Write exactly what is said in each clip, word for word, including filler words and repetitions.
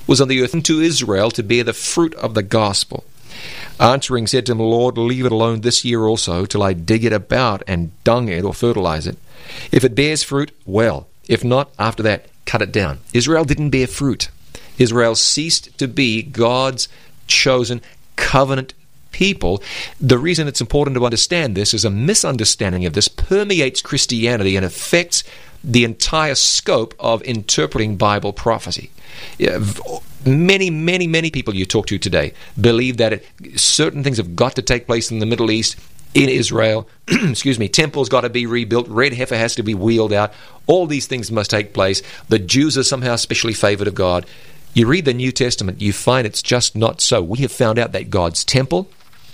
was on the earth to Israel to bear the fruit of the gospel. Answering said to him, Lord, leave it alone this year also, till I dig it about and dung it or fertilize it. If it bears fruit, well. If not, after that, cut it down. Israel didn't bear fruit. Israel ceased to be God's chosen covenant people. The reason it's important to understand this is a misunderstanding of this permeates Christianity and affects the entire scope of interpreting Bible prophecy. Many, many, many people you talk to today believe that it, certain things have got to take place in the Middle East, in Israel. Excuse me, temple's got to be rebuilt, red heifer has to be wheeled out. All these things must take place. The Jews are somehow specially favored of God. You read the New Testament, you find it's just not so. We have found out that God's temple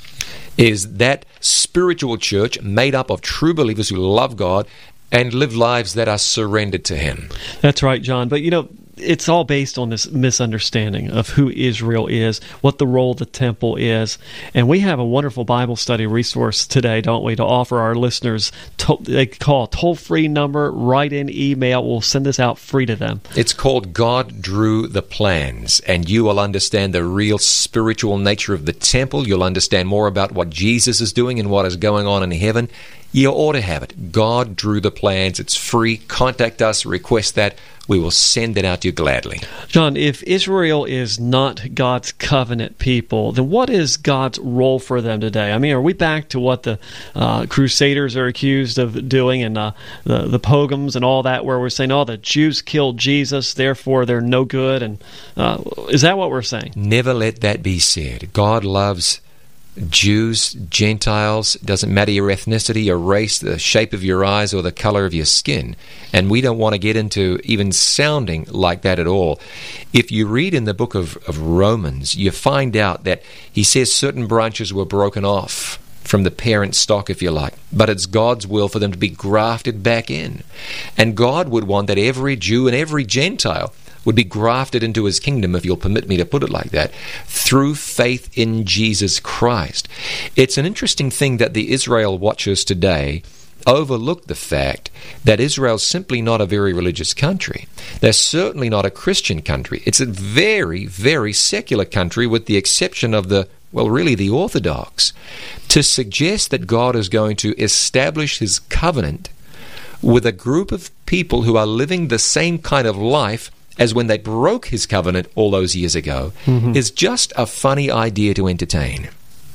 is that spiritual church made up of true believers who love God and live lives that are surrendered to Him. That's right, John. But, you know, it's all based on this misunderstanding of who Israel is, what the role of the temple is. And we have a wonderful Bible study resource today, don't we, to offer our listeners. To, they call a toll-free number, write in email. We'll send this out free to them. It's called God Drew the Plans, and you will understand the real spiritual nature of the temple. You'll understand more about what Jesus is doing and what is going on in heaven. You ought to have it. God Drew the Plans. It's free. Contact us. Request that. We will send it out to you gladly. John, if Israel is not God's covenant people, then what is God's role for them today? I mean, are we back to what the uh, Crusaders are accused of doing and uh, the, the pogroms and all that, where we're saying, oh, the Jews killed Jesus, therefore they're no good? And uh, is that what we're saying? Never let that be said. God loves Jews, Gentiles, doesn't matter your ethnicity, your race, the shape of your eyes, or the color of your skin. And we don't want to get into even sounding like that at all. If you read in the book of, of Romans, you find out that he says certain branches were broken off from the parent stock, if you like. But it's God's will for them to be grafted back in. And God would want that every Jew and every Gentile would be grafted into His kingdom, if you'll permit me to put it like that, through faith in Jesus Christ. It's an interesting thing that the Israel watchers today overlook the fact that Israel's simply not a very religious country. They're certainly not a Christian country. It's a very, very secular country, with the exception of the, well, really the Orthodox. To suggest that God is going to establish His covenant with a group of people who are living the same kind of life as when they broke His covenant all those years ago, mm-hmm. is just a funny idea to entertain.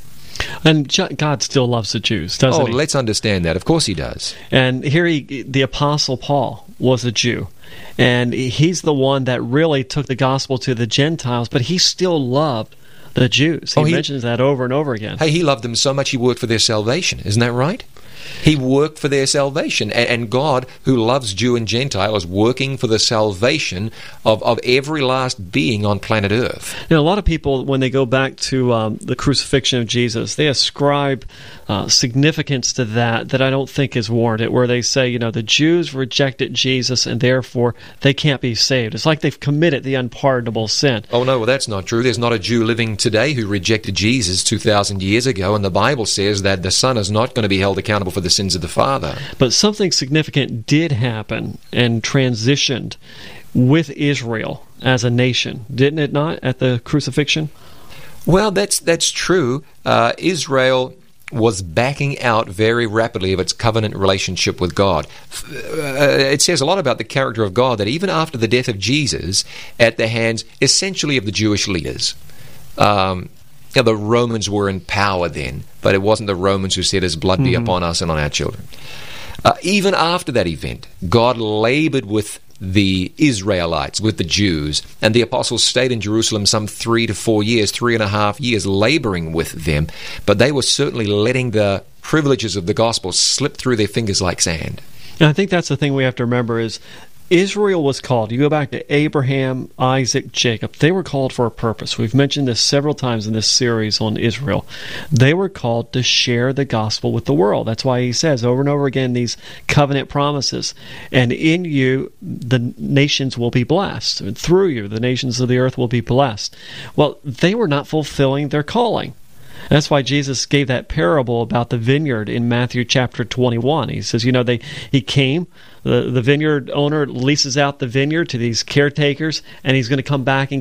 And God still loves the Jews, doesn't oh, He? Oh, let's understand that. Of course He does. And here he, the Apostle Paul was a Jew. And he's the one that really took the gospel to the Gentiles, but he still loved the Jews. He, oh, he mentions that over and over again. Hey, he loved them so much he worked for their salvation. Isn't that right? He worked for their salvation. And God, who loves Jew and Gentile, is working for the salvation of, of every last being on planet Earth. Now, a lot of people, when they go back to um, the crucifixion of Jesus, they ascribe uh, significance to that that I don't think is warranted, where they say, you know, the Jews rejected Jesus and therefore they can't be saved. It's like they've committed the unpardonable sin. Oh, no, well, that's not true. There's not a Jew living today who rejected Jesus two thousand years ago, and the Bible says that the Son is not going to be held accountable for the sins of the Father. But something significant did happen and transitioned with Israel as a nation, didn't it not, at the crucifixion? Well, that's that's true. Uh, Israel was backing out very rapidly of its covenant relationship with God. Uh, it says a lot about the character of God that even after the death of Jesus, at the hands essentially of the Jewish leaders, um, yeah, the Romans were in power then, but it wasn't the Romans who said, His blood be mm-hmm. upon us and on our children. Uh, even after that event, God labored with the Israelites, with the Jews, and the apostles stayed in Jerusalem some three to four years, three and a half years, laboring with them, but they were certainly letting the privileges of the gospel slip through their fingers like sand. And I think that's the thing we have to remember is Israel was called. You go back to Abraham, Isaac, Jacob. They were called for a purpose. We've mentioned this several times in this series on Israel. They were called to share the gospel with the world. That's why he says over and over again these covenant promises. And in you, the nations will be blessed. And through you, the nations of the earth will be blessed. Well, they were not fulfilling their calling. That's why Jesus gave that parable about the vineyard in Matthew chapter twenty-one. He says, you know, they he came, the, the vineyard owner leases out the vineyard to these caretakers, and he's going to come back and